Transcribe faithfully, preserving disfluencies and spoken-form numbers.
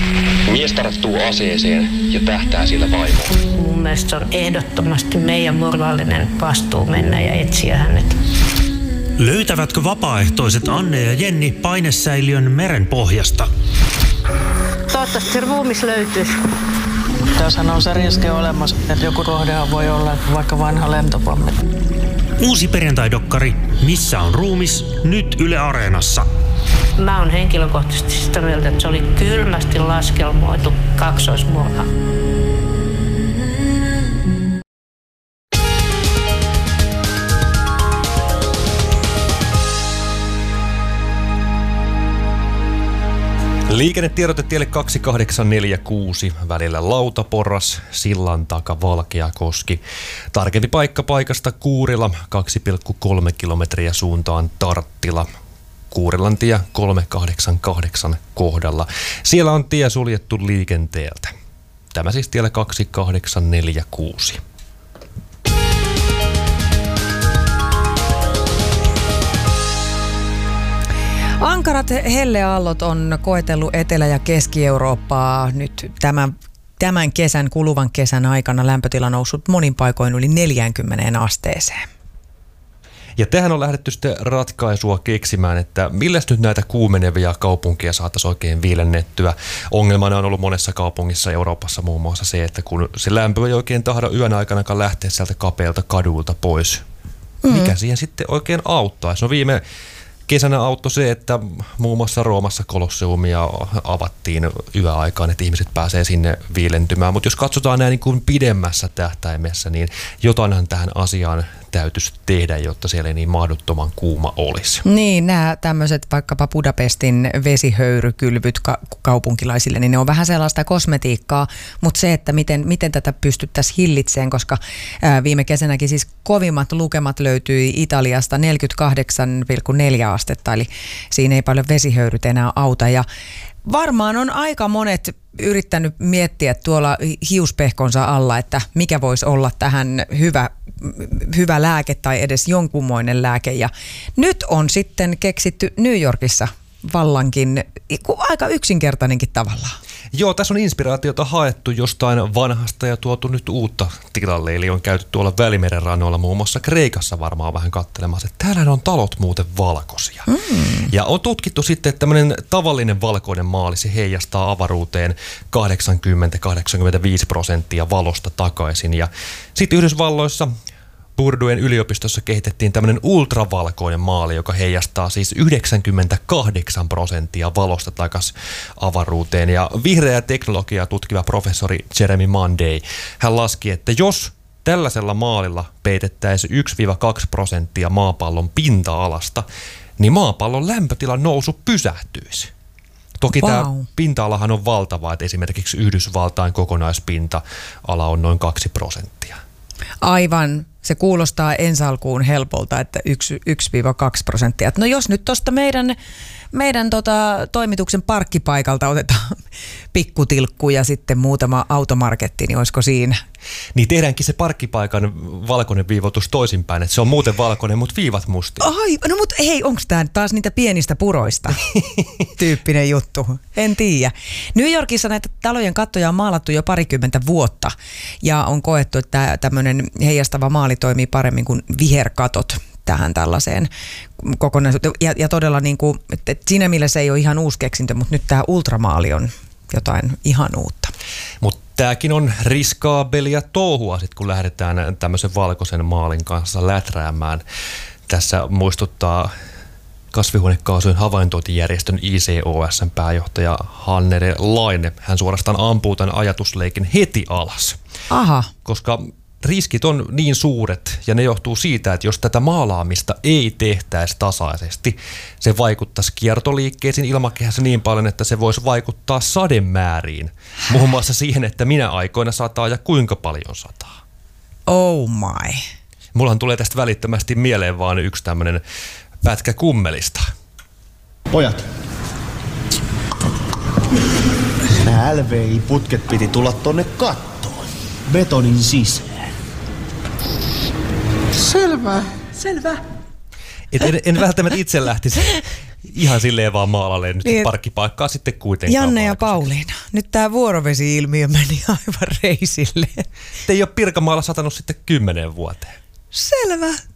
Mies tarttuu aseeseen ja tähtää sillä vaimoon. Mun mielestä se on ehdottomasti meidän moraalinen vastuu mennä ja etsiä hänet. Löytävätkö vapaaehtoiset Anne ja Jenni painesäiliön meren pohjasta? Toivottavasti se ruumis löytyisi. Tässähän on se riski olemassa, että joku kohdehan voi olla vaikka vanha lentopommi. Uusi perjantai-dokkari Missä on ruumis? Nyt Yle Areenassa. Mä oon henkilökohtaisesti sitä mieltä, että se oli kylmästi laskelmoitu kaksoismurha. Liikennetiedote tielle kaksikahdeksan neljä kuusi välillä Lautaporras, sillan taka Valkeakoski. Tarkempi paikka paikasta Kuurila, kaksi pilkku kolme kilometriä suuntaan Tarttila. Kuurilantie kolme kahdeksan kahdeksan kohdalla. Siellä on tie suljettu liikenteeltä. Tämä siis tielle kaksikahdeksan neljä kuusi. Ankarat helleaallot on koetellut Etelä- ja Keski-Eurooppaa nyt tämän, tämän kesän, kuluvan kesän aikana. Lämpötila noussut monin paikoin yli neljäänkymmeneen asteeseen. Ja tähän on lähdetty sitten ratkaisua keksimään, että milläs nyt näitä kuumenevia kaupunkia saataisiin oikein viilennettyä. Ongelmana on ollut monessa kaupungissa Euroopassa muun muassa se, että kun se lämpö ei oikein tahdo yön aikana lähteä sieltä kapealta kadulta pois. Mm-hmm. Mikä siihen sitten oikein auttaisi? No viime kesänä auttoi se, että muun muassa Roomassa Kolosseumia avattiin yöaikaan, että ihmiset pääsee sinne viilentymään. Mutta jos katsotaan näin niin kuin pidemmässä tähtäimessä, niin jotainhan tähän asiaan täytyisi tehdä, jotta siellä ei niin mahdottoman kuuma olisi. Niin, nämä tämmöiset vaikkapa Budapestin vesihöyrykylvyt ka- kaupunkilaisille, niin ne on vähän sellaista kosmetiikkaa, mutta se, että miten, miten tätä pystyttäisiin hillitseen, koska ää, viime kesänäkin siis kovimmat lukemat löytyi Italiasta neljäkymmentäkahdeksan pilkku neljä astetta, eli siinä ei paljon vesihöyryt enää auta, ja varmaan on aika monet yrittänyt miettiä tuolla hiuspehkonsa alla, että mikä voisi olla tähän hyvä, hyvä lääke tai edes jonkunmoinen lääke. Ja nyt on sitten keksitty New Yorkissa vallankin aika yksinkertainenkin tavallaan. Joo, tässä on inspiraatiota haettu jostain vanhasta ja tuotu nyt uutta tilalle. Eli on käyty tuolla Välimeren rannoilla, muun muassa Kreikassa varmaan vähän katselemassa, että täällä on talot muuten valkoisia. Mm. Ja on tutkittu sitten, että tämmöinen tavallinen valkoinen maali, se heijastaa avaruuteen kahdeksankymmentä kahdeksankymmentäviisi prosenttia valosta takaisin. Ja sitten Yhdysvalloissa Purduen yliopistossa kehitettiin tämmöinen ultravalkoinen maali, joka heijastaa siis yhdeksänkymmentäkahdeksan prosenttia valosta takaisin avaruuteen. Ja vihreää teknologiaa tutkiva professori Jeremy Monday, hän laski, että jos tällaisella maalilla peitettäisiin yksi kaksi prosenttia maapallon pinta-alasta, niin maapallon lämpötilan nousu pysähtyisi. Toki wow. Tämä pinta-alahan on valtava, että esimerkiksi Yhdysvaltain kokonaispinta-ala on noin kaksi prosenttia. Aivan. Se kuulostaa ensi alkuun helpolta, että yksi kaksi prosenttia. No jos nyt tuosta meidän, meidän tota, toimituksen parkkipaikalta otetaan pikkutilkku ja sitten muutama automarketti, niin olisiko siinä? Niin tehdäänkin se parkkipaikan valkoinen viivoitus toisinpäin, että se on muuten valkoinen, mutta viivat mustia. Ai, no mutta hei, onko tämä taas niitä pienistä puroista tyyppinen juttu? En tiedä. New Yorkissa näitä talojen kattoja on maalattu jo parikymmentä vuotta ja on koettu, että tämmöinen heijastava maali toimii paremmin kuin viherkatot tähän tällaiseen kokonaisuuteen. Ja, ja todella niin kuin, että siinä mielessä ei ole ihan uusi keksintö, mutta nyt tämä ultramaali on jotain ihan uutta. Mutta tämäkin on riskaabelia touhua, sit kun lähdetään tämmöisen valkoisen maalin kanssa läträämään. Tässä muistuttaa kasvihuonekaasujen havaintointijärjestön I C O S:n pääjohtaja Hannere Laine. Hän suorastaan ampuu tämän ajatusleikin heti alas. Aha. Koska riskit on niin suuret ja ne johtuu siitä, että jos tätä maalaamista ei tehtäisi tasaisesti, se vaikuttaisi kiertoliikkeisiin ilmakehässä niin paljon, että se voisi vaikuttaa sademääriin. Muun muassa siihen, että minä aikoina sataa ja kuinka paljon sataa. Oh my. Mullahan tulee tästä välittömästi mieleen vaan yksi tämmöinen pätkä kummelista. Pojat. Nämä L V I-putket piti tulla tonne kattoon. Betonin sisään. Selvä. Selvä. Et en, en välttämättä itse lähtisi ihan silleen vaan maalalle nyt Niin, parkkipaikkaa sitten kuitenkaan. Janne ja valkoiseksi. Pauliina, nyt tämä vuorovesi-ilmiö meni aivan reisille. Te ei ole Pirkanmaalla satanut sitten kymmeneen vuoteen. Selvä.